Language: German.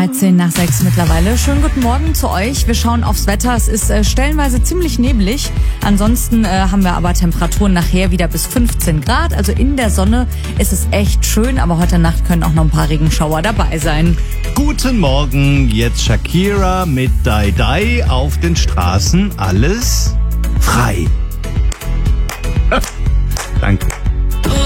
13 nach 6 mittlerweile. Schönen guten Morgen zu euch. Wir schauen aufs Wetter. Es ist stellenweise ziemlich neblig. Ansonsten haben wir aber Temperaturen nachher wieder bis 15 Grad. Also in der Sonne ist es echt schön, aber heute Nacht können auch noch ein paar Regenschauer dabei sein. Guten Morgen, jetzt Shakira mit Dai Dai auf den Straßen. Alles frei. Danke.